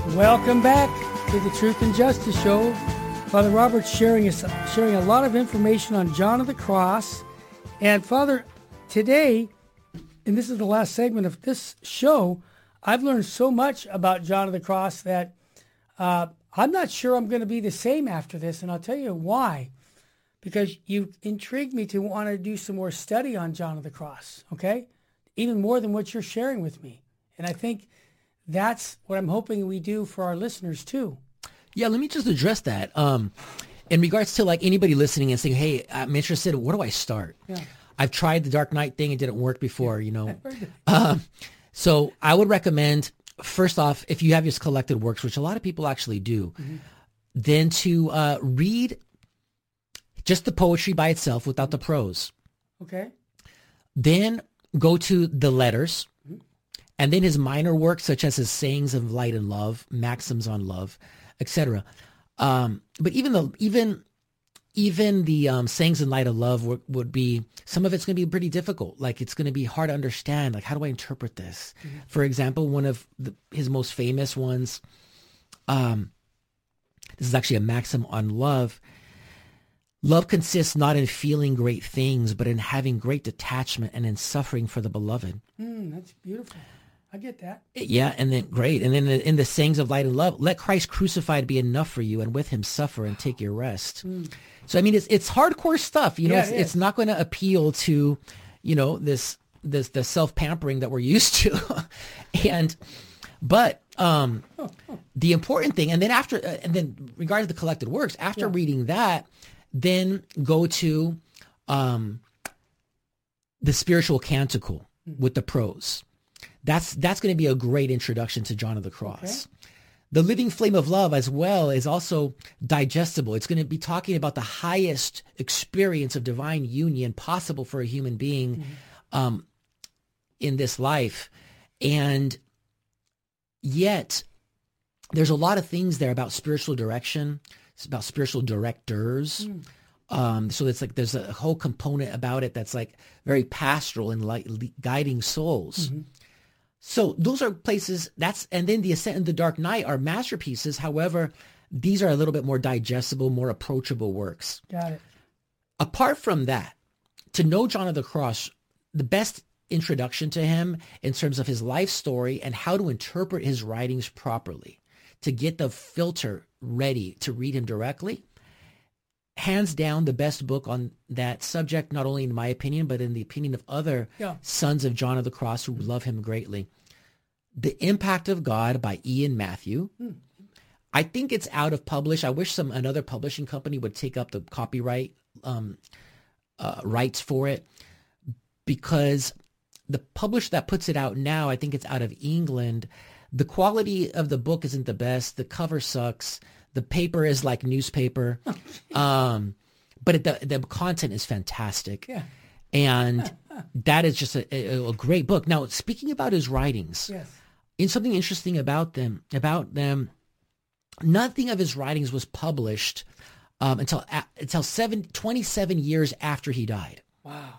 Welcome back to the Truth and Justice Show. Father Robert's sharing a lot of information on John of the Cross. And Father, today, and this is the last segment of this show, I've learned so much about John of the Cross that I'm not sure I'm going to be the same after this, and I'll tell you why. Because you intrigued me to want to do some more study on John of the Cross, okay? Even more than what you're sharing with me. And I think that's what I'm hoping we do for our listeners too. Yeah, let me just address that. In regards to like anybody listening and saying, hey, I'm interested, where do I start? Yeah. I've tried the Dark Knight thing. It didn't work before, you know. So I would recommend, first off, if you have your collected works, which a lot of people actually do, then to read just the poetry by itself without the prose. Okay. Then go to the letters. And then his minor works, such as his Sayings of Light and Love, Maxims on Love, etc. But even the Sayings in Light of Love would be, some of it's going to be pretty difficult. Like it's going to be hard to understand. Like, how do I interpret this? For example, one of his most famous ones, this is actually a maxim on love. Love consists not in feeling great things, but in having great detachment and in suffering for the beloved. That's beautiful. I get that. Yeah, and then great. And then in the Sayings of Light and Love, let Christ crucified be enough for you, and with him suffer and take your rest. So I mean, it's hardcore stuff. You know, it's not going to appeal to, you know, this the self-pampering that we're used to. But the important thing, and then regarding the collected works, after reading that, then go to the Spiritual Canticle with the prose. That's going to be a great introduction to John of the Cross. Okay. The Living Flame of Love as well is also digestible. It's going to be talking about the highest experience of divine union possible for a human being in this life. And yet there's a lot of things there about spiritual direction. It's about spiritual directors. So it's like there's a whole component about it that's like very pastoral and like guiding souls. So those are places and then The Ascent and The Dark Knight are masterpieces. However, these are a little bit more digestible, more approachable works. Got it. Apart from that, to know John of the Cross, the best introduction to him in terms of his life story and how to interpret his writings properly, to get the filter ready to read him directly, hands down the best book on that subject, not only in my opinion, but in the opinion of other sons of John of the Cross who love him greatly. The Impact of God by Ian Matthew. I think it's out of publish. I wish another publishing company would take up the copyright rights for it, because the publisher that puts it out now, I think it's out of England. The quality of the book isn't the best. The cover sucks. The paper is like newspaper. But the content is fantastic. Yeah. And that is just a great book. Now, speaking about his writings, and something interesting about them, nothing of his writings was published until 27 years after he died. Wow.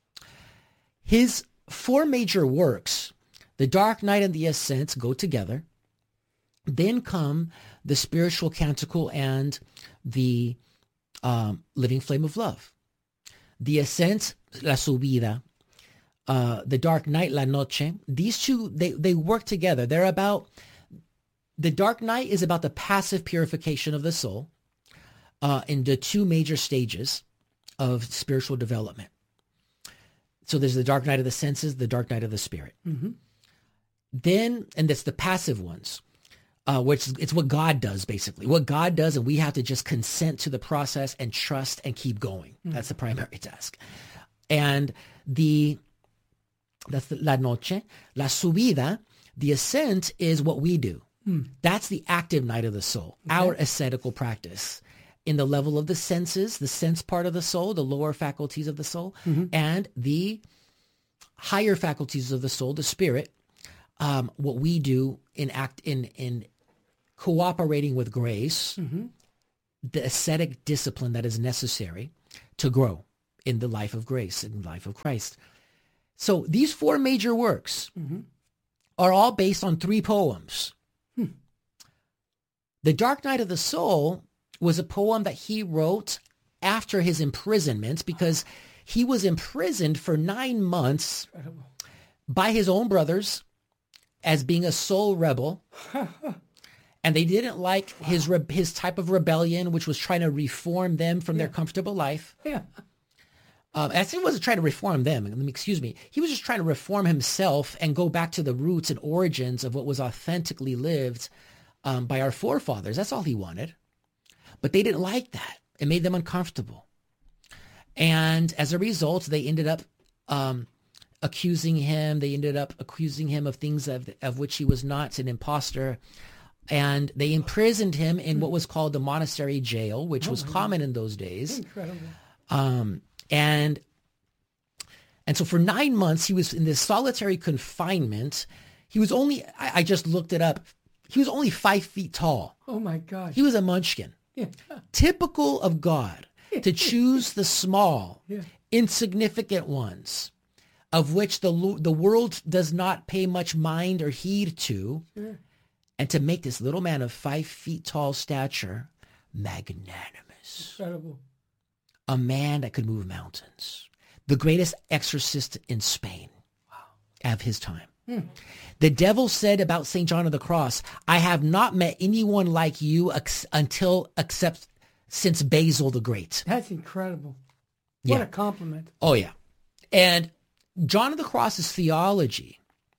His four major works, The Dark Knight and The Ascent, go together. Then come the Spiritual Canticle and the Living Flame of Love. The Ascent, La Subida, The Dark Knight, La Noche. These two, they work together. They're about, The Dark Knight is about the passive purification of the soul in the two major stages of spiritual development. So there's the Dark Night of the Senses, the Dark Night of the Spirit. Then, and that's the passive ones. Which it's what God does, basically. What God does, and we have to just consent to the process and trust and keep going. That's the primary task. And that's the La Noche. La Subida, the ascent, is what we do. That's the active night of the soul, our ascetical practice. In the level of the senses, the sense part of the soul, the lower faculties of the soul, and the higher faculties of the soul, the spirit, what we do in cooperating with grace, the ascetic discipline that is necessary to grow in the life of grace, in the life of Christ. So these four major works are all based on three poems. The Dark Night of the Soul was a poem that he wrote after his imprisonment because he was imprisoned for 9 months by his own brothers as being a soul rebel. And they didn't like his type of rebellion, which was trying to reform them from their comfortable life. Yeah. Actually, he wasn't trying to reform them. Excuse me. He was just trying to reform himself and go back to the roots and origins of what was authentically lived by our forefathers. That's all he wanted. But they didn't like that. It made them uncomfortable. And as a result, they ended up accusing him. They ended up accusing him of things of which he was not, an imposter. And they imprisoned him in what was called the monastery jail, which was common in those days. Incredible. And so for 9 months, he was in this solitary confinement. He was only, I just looked it up, he was only 5 feet tall. Oh my gosh. He was a munchkin. Yeah. Typical of God to choose the small, insignificant ones, of which the world does not pay much mind or heed to, and to make this little man of 5 feet tall stature magnanimous. Incredible. A man that could move mountains. The greatest exorcist in Spain of his time. The devil said about St. John of the Cross, I have not met anyone like you except since Basil the Great. That's incredible. What a compliment. Oh, yeah. And John of the Cross's theology,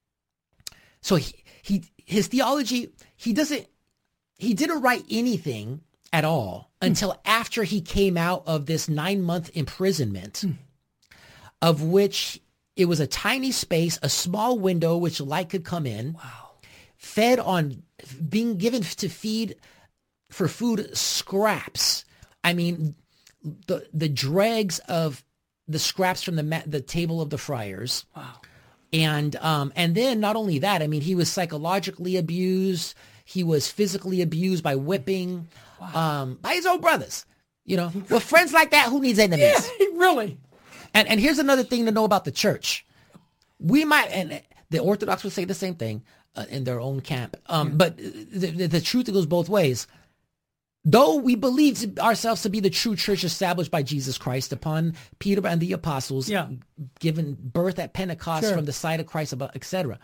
so his theology, he didn't write anything at all until after he came out of this 9-month imprisonment, of which it was a tiny space, a small window which light could come in, fed on, being given to feed for food scraps. I mean, the dregs of the scraps from the table of the friars. Wow. And then not only that, I mean, he was psychologically abused. He was physically abused by whipping, by his own brothers. You know, with friends like that, who needs enemies? Yeah, really. And here's another thing to know about the church. We might, and the Orthodox would say the same thing in their own camp. But the truth goes both ways. Though we believe ourselves to be the true church established by Jesus Christ upon Peter and the apostles, given birth at Pentecost from the side of Christ, etc.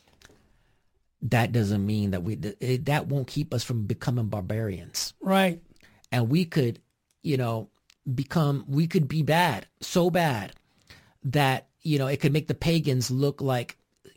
That doesn't mean that that won't keep us from becoming barbarians. Right. And we could, we could be bad, so bad that, it could make the pagans look like,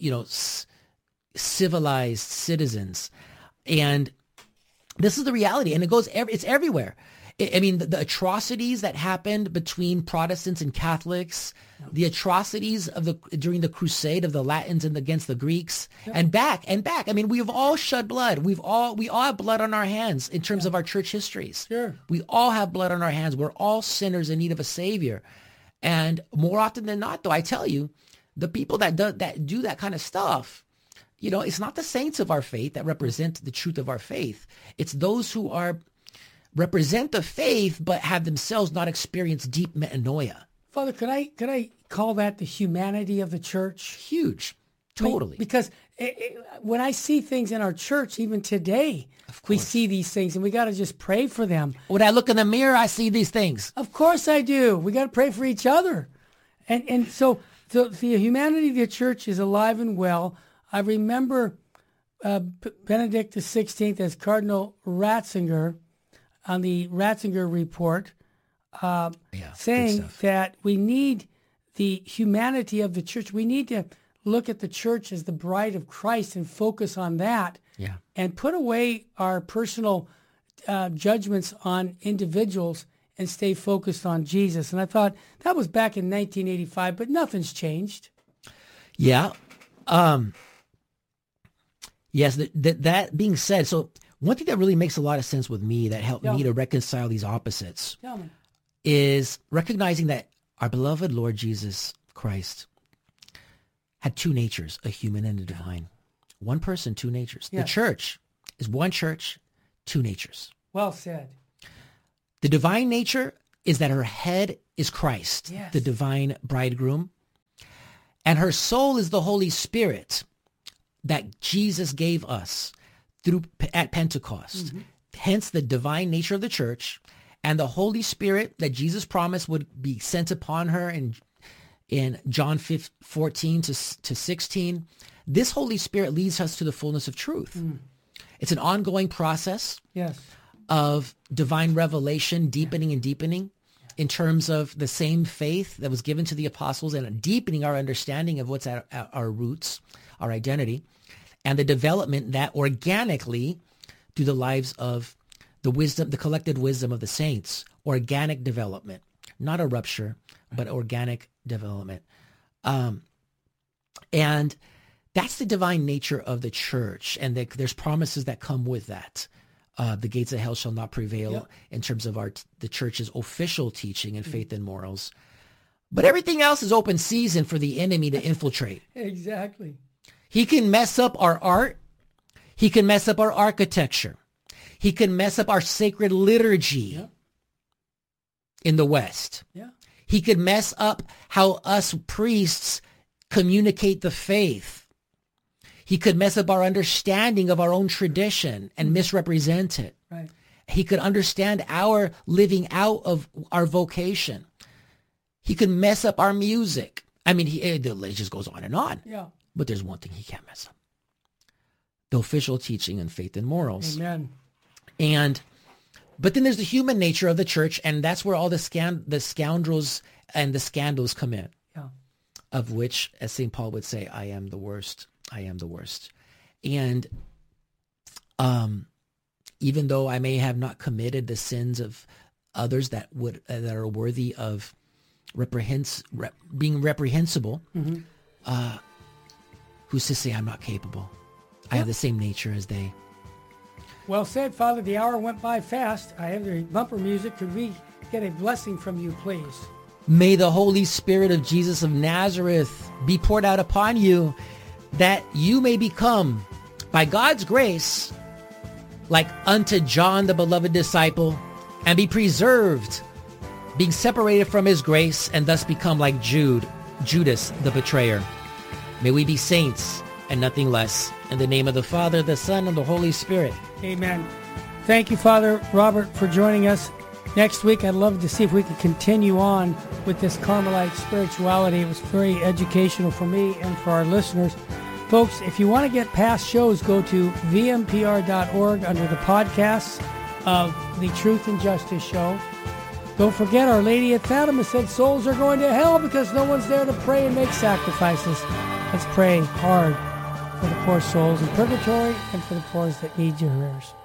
civilized citizens. And this is the reality, and it's everywhere. I mean, the atrocities that happened between Protestants and Catholics, the atrocities during the Crusade of the Latins and against the Greeks, and back. I mean, we've all shed blood. We all have blood on our hands in terms of our church histories. Sure. We all have blood on our hands. We're all sinners in need of a savior. And more often than not, though, I tell you, the people that do that kind of stuff, it's not the saints of our faith that represent the truth of our faith. It's those who represent the faith but have themselves not experienced deep metanoia. Father, could I call that the humanity of the church? Huge. Totally. Because when I see things in our church, even today, we see these things, and we got to just pray for them. When I look in the mirror, I see these things. Of course I do. We got to pray for each other. And so the humanity of the church is alive and well. I remember Benedict XVI as Cardinal Ratzinger on the Ratzinger Report saying that we need the humanity of the church. We need to look at the church as the bride of Christ and focus on that and put away our personal judgments on individuals and stay focused on Jesus. And I thought that was back in 1985, but nothing's changed. Yeah. Yes, that being said, so one thing that really makes a lot of sense with me that helped me to reconcile these opposites is recognizing that our beloved Lord Jesus Christ had two natures, a human and a divine. One person, two natures. The church is one church, two natures. Well said. The divine nature is that her head is Christ, the divine bridegroom, and her soul is the Holy Spirit that Jesus gave us at Pentecost. hence the divine nature of the church, and the Holy Spirit that Jesus promised would be sent upon her in John 14 to 16. This Holy Spirit leads us to the fullness of truth. It's an ongoing process of divine revelation, deepening and deepening in terms of the same faith that was given to the apostles and deepening our understanding of what's at our roots, our identity, and the development that organically through the lives of the wisdom, the collected wisdom of the saints, organic development, not a rupture, but organic development. And that's the divine nature of the church. And there's promises that come with that. The gates of hell shall not prevail in terms of the church's official teaching and faith and morals. But everything else is open season for the enemy to infiltrate. Exactly. He can mess up our art. He can mess up our architecture. He can mess up our sacred liturgy in the West. He could mess up how us priests communicate the faith. He could mess up our understanding of our own tradition and misrepresent it. Right. He could understand our living out of our vocation. He could mess up our music. I mean, it just goes on and on. Yeah. But there's one thing he can't mess up. The official teaching and faith and morals. Amen. But then there's the human nature of the church, and that's where all the scoundrels and the scandals come in. Yeah. Of which, as St. Paul would say, I am the worst. I am the worst. And even though I may have not committed the sins of others that are worthy of being reprehensible, who's to say I'm not capable? I have the same nature as they. Well said, Father. The hour went by fast. I have the bumper music. Could we get a blessing from you, please? May the Holy Spirit of Jesus of Nazareth be poured out upon you, that you may become, by God's grace, like unto John, the beloved disciple, and be preserved, being separated from his grace, and thus become like Judas, the betrayer. May we be saints and nothing less. In the name of the Father, the Son, and the Holy Spirit. Amen. Thank you, Father Robert, for joining us. Next week, I'd love to see if we could continue on with this Carmelite spirituality. It was very educational for me and for our listeners. Folks, if you want to get past shows, go to vmpr.org under the podcasts of the Truth and Justice Show. Don't forget, Our Lady at Fatima said souls are going to hell because no one's there to pray and make sacrifices. Let's pray hard for the poor souls in purgatory and for the poor that need your prayers.